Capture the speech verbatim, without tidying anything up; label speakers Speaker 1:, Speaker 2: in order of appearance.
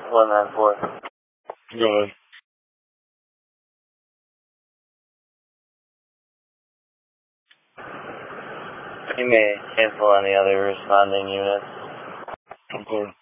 Speaker 1: one nine four.
Speaker 2: Go ahead.
Speaker 1: You may cancel any other responding units.
Speaker 2: Of course.